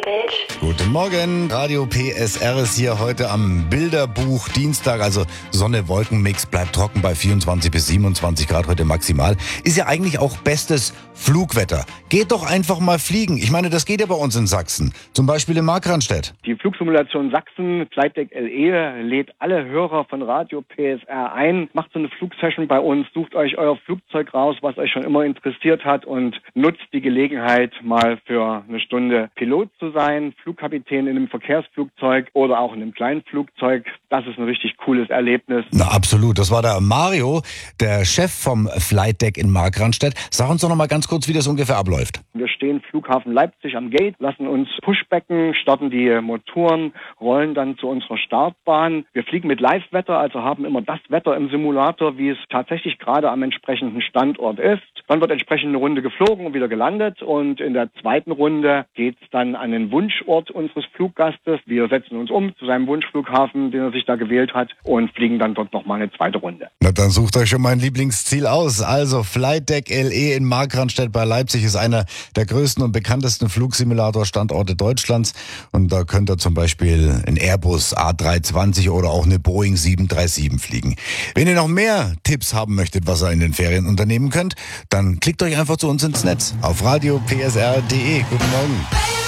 bitch. Guten Morgen, Radio PSR ist hier heute am Bilderbuch Dienstag, also Sonne-Wolken-Mix, bleibt trocken bei 24 bis 27 Grad heute maximal. Ist ja eigentlich auch bestes Flugwetter. Geht doch einfach mal fliegen. Ich meine, das geht ja bei uns in Sachsen, zum Beispiel in Markranstädt. Die Flugsimulation Sachsen, Flightdeck LE, lädt alle Hörer von Radio PSR ein, macht so eine Flugsession bei uns, sucht euch euer Flugzeug raus, was euch schon immer interessiert hat und nutzt die Gelegenheit, mal für eine Stunde Pilot zu sein, Flugkapitän in einem Verkehrsflugzeug oder auch in einem kleinen Flugzeug. Das ist ein richtig cooles Erlebnis. Na absolut, das war der Mario, der Chef vom Flightdeck in Markranstädt. Sag uns doch noch mal ganz kurz, wie das ungefähr abläuft. Wir stehen Flughafen Leipzig am Gate, lassen uns pushbacken, starten die Motoren, rollen dann zu unserer Startbahn. Wir fliegen mit Live-Wetter, also haben immer das Wetter im Simulator, wie es tatsächlich gerade am entsprechenden Standort ist. Dann wird entsprechend eine Runde geflogen und wieder gelandet und in der zweiten Runde geht es dann an den Wunschort unseres Fluggastes. Wir setzen uns um zu seinem Wunschflughafen, den er sich da gewählt hat und fliegen dann dort nochmal eine zweite Runde. Na dann sucht euch schon mein Lieblingsziel aus. Also Flightdeck LE in Markranstädt bei Leipzig ist einer der größten und bekanntesten Flugsimulator-Standorte Deutschlands. Und da könnt ihr zum Beispiel ein Airbus A320 oder auch eine Boeing 737 fliegen. Wenn ihr noch mehr Tipps haben möchtet, was ihr in den Ferien unternehmen könnt, dann klickt euch einfach zu uns ins Netz auf radiopsr.de. Guten Morgen.